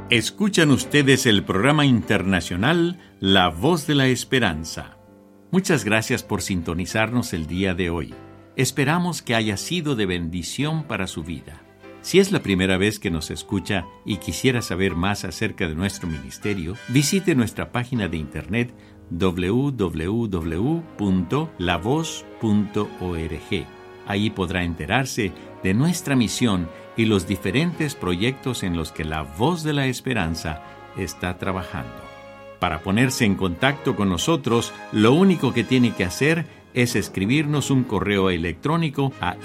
Escuchan ustedes el programa internacional La Voz de la Esperanza. Muchas gracias por sintonizarnos el día de hoy. Esperamos que haya sido de bendición para su vida. Si es la primera vez que nos escucha y quisiera saber más acerca de nuestro ministerio, visite nuestra página de internet www.lavoz.org. Ahí podrá enterarse de nuestra misión y los diferentes proyectos en los que La Voz de la Esperanza está trabajando. Para ponerse en contacto con nosotros, lo único que tiene que hacer es escribirnos un correo electrónico a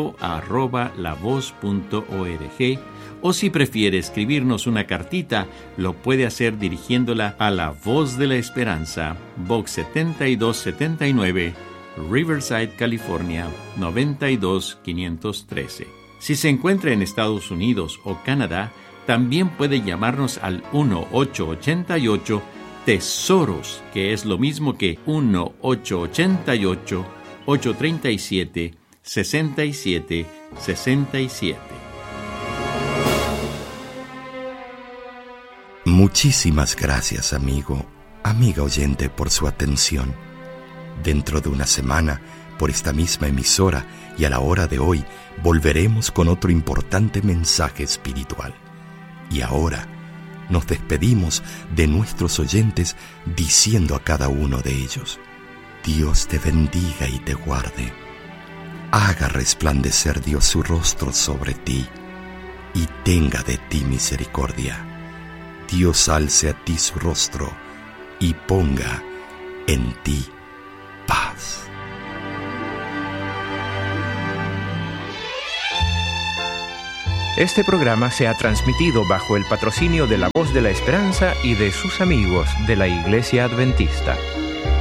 info@lavoz.org, o si prefiere escribirnos una cartita, lo puede hacer dirigiéndola a La Voz de la Esperanza, Box 7279, Riverside, California, 92513. Si se encuentra en Estados Unidos o Canadá, también puede llamarnos al 1-888-TESOROS, que es lo mismo que 1-888-837-6767. Muchísimas gracias, amigo, amiga oyente, por su atención. Dentro de una semana, por esta misma emisora y a la hora de hoy, volveremos con otro importante mensaje espiritual. Y ahora nos despedimos de nuestros oyentes diciendo a cada uno de ellos: Dios te bendiga y te guarde. Haga resplandecer Dios su rostro sobre ti y tenga de ti misericordia. Dios alce a ti su rostro y ponga en ti paz. Este programa se ha transmitido bajo el patrocinio de La Voz de la Esperanza y de sus amigos de la Iglesia Adventista.